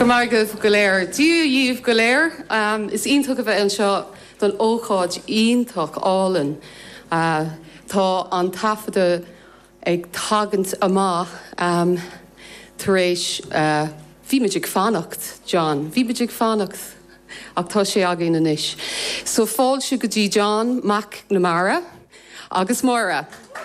Margav Galer, do you've Galer? Is iontok of an seo don ócáid iontok álan tá an tafada ag tagant amá tar éis bhí fannacht, John. Bhí fannacht ach tá sé agin inis. So fáil siú go dtí John McNamara agus Máire.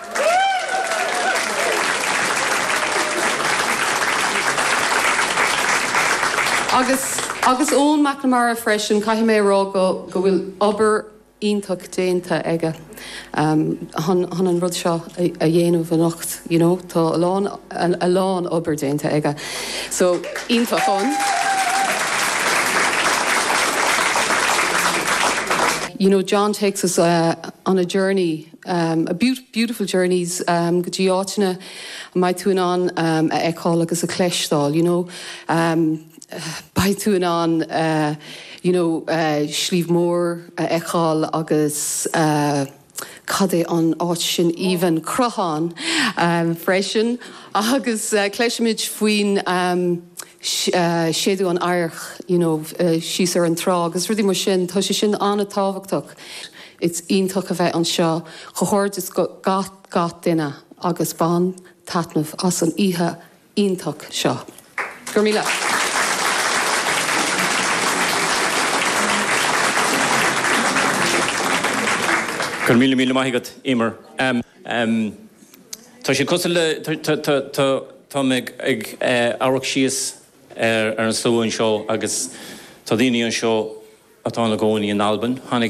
Agus ón McNamara freisin caiithí mé rá go bhfuil obair iontok déanta aige. Han an rud seo a dhéanamh an nacht, you know, tá a lán obair déanta aige. So iontok an. You know, John takes us on a journey, a beautiful journeys, go dtí áiteanna mai túin an a eáil agus a cléistáil, you know. By túin an, you know, Sliabh Mór eáil agus cad é an áit sin Even Croghan freisin agus cléisiimiid faoin séadú an airch, you know, síos ar an trá, agus rudí mar sin, tá sé sin anna táhachtach. It's iontok a bheith an seo, chohord is gát duine agus ban tatnamh as an ihe iontok seo. Gur míle. Gur míle maithigad Éimear. Tá sé cosal tá meg ag áireadh síos ar an slóin seo agus tá daoine an seo atá na gcónaí in Alban.